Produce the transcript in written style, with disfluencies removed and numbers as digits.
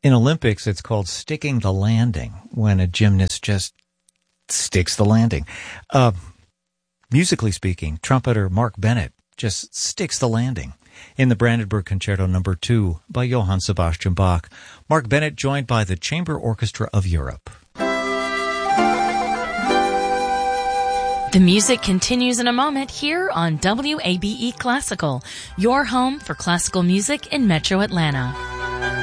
In Olympics, it's called sticking the landing, when a gymnast just sticks the landing. Musically speaking, trumpeter Mark Bennett just sticks the landing in the Brandenburg Concerto No. 2 by Johann Sebastian Bach. Mark Bennett joined by the Chamber Orchestra of Europe. The music continues in a moment here on WABE Classical, your home for classical music in Metro Atlanta.